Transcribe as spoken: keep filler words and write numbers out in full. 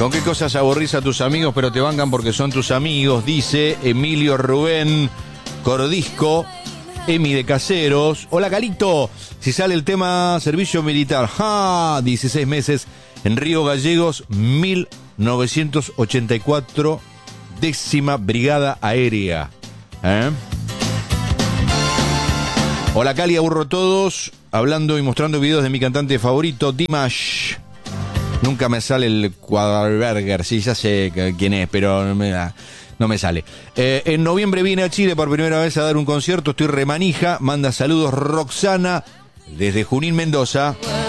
¿Con qué cosas aburrís a tus amigos pero te bancan porque son tus amigos? Dice Emilio Rubén Cordisco, Emi de Caseros. Hola, Calito. Si sale el tema servicio militar. ¡Ja! dieciséis meses en Río Gallegos, mil novecientos ochenta y cuatro, décima brigada aérea. ¿Eh? Hola, Cali, aburro a todos. Hablando y mostrando videos de mi cantante favorito, Dimash. Nunca me sale el Quadraberger, sí, ya sé quién es, pero no me, da, no me sale. Eh, en noviembre vine a Chile por primera vez a dar un concierto, estoy remanija. Manda saludos Roxana desde Junín, Mendoza.